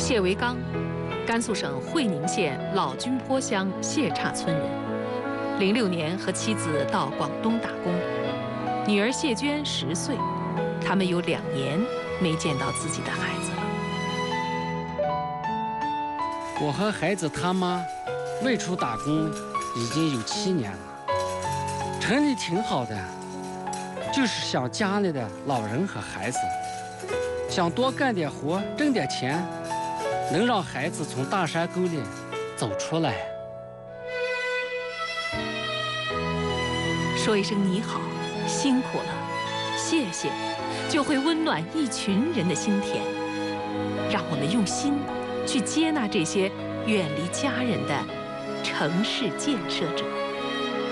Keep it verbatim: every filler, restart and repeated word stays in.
谢维刚，甘肃省会宁县老君坡乡谢岔村人。零六年和妻子到广东打工，女儿谢娟十岁，他们有两年没见到自己的孩子了。 我和孩子他妈外出打工已经有七年了，城里挺好的，就是想家里的老人和孩子，想多干点活，挣点钱，能让孩子从大山沟里走出来。 说一声你好，辛苦了，谢谢，就会温暖一群人的心田。让我们用心去接纳这些远离家人的城市建设者。